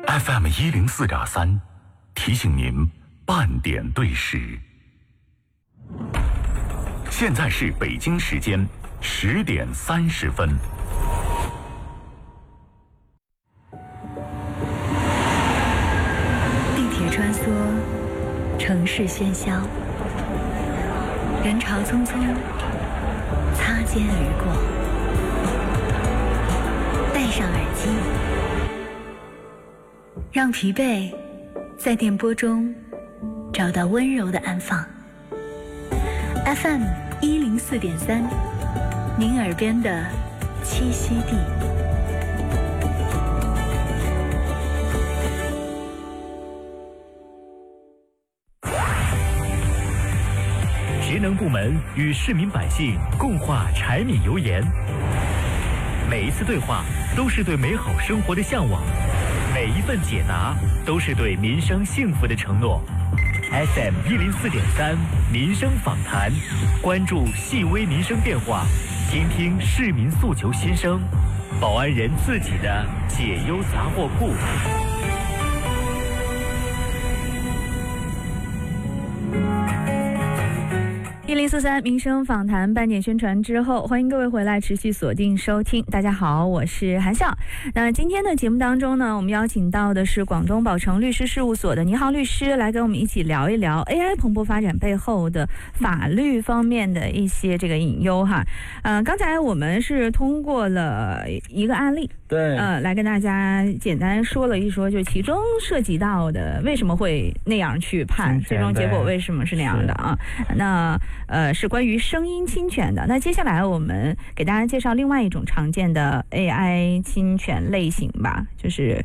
FM104.3，提醒您半点对时。现在是北京时间10点30分。 地铁穿梭，城市喧嚣，人潮匆匆，擦肩而过。戴上耳机，让疲惫在电波中找到温柔的安放。FM104.3，您耳边的栖息地。 职能部门与市民百姓共话柴米油盐，每一次对话都是对美好生活的向往，每一份解答都是对民生幸福的承诺。FM104.3民生访谈，关注细微民生变化，倾听市民诉求心声，保安人自己的解忧杂货铺。 1043民生访谈半点宣传之后，欢迎各位回来持续锁定收听。大家好，我是韩笑。那今天的节目当中呢，我们邀请到的是广东宝成律师事务所的倪豪律师，来跟我们一起聊一聊 AI 蓬勃发展背后的法律方面的一些这个隐忧哈。刚才我们是通过了一个案例， 对， 来跟大家简单说了一说，就其中涉及到的为什么会那样去判，最终结果为什么是那样的啊？那是关于声音侵权的。那接下来我们给大家介绍另外一种常见的 AI 侵权类型吧，就是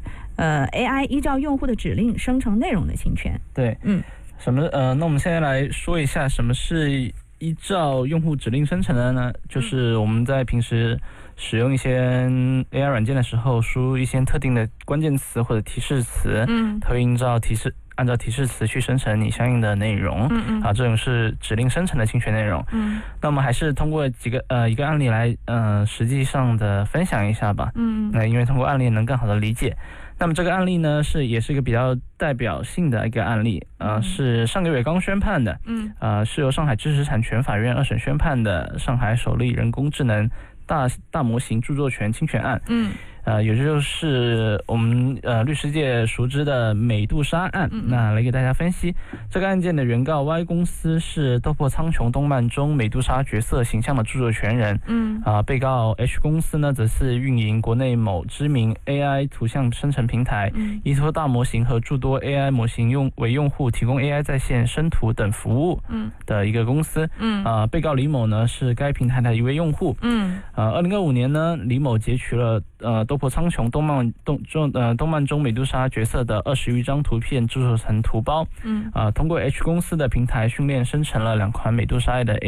AI 依照用户的指令生成内容的侵权。 对，那我们现在来说一下什么是依照用户指令生成的呢？就是我们在平时使用一些 AI 软件的时候，输入一些特定的关键词或者提示词，它会按照提示词去生成你相应的内容，这种是指令生成的侵权内容。那我们还是通过一个案例来实际上的分享一下吧。那因为通过案例能更好的理解。那么这个案例呢也是一个比较代表性的一个案例，是上个月刚宣判的，是由上海知识产权法院2审宣判的上海首例人工智能大模型著作权侵权案。也就是我们律师界熟知的美杜莎案。那来给大家分析这个案件的原告 Y 公司是斗破苍穹动漫中美杜莎角色形象的著作权人。被告 H 公司呢则是运营国内某知名 AI 图像生成平台，依托大模型和诸多 AI 模型为用户提供 AI 在线生图等服务的一个公司。被告李某呢是该平台的一位用户。2025年呢，李某截取了斗破苍穹动漫中美杜莎角色的20余张图片制作成图包，通过 H 公司的平台训练生成了2款美杜莎的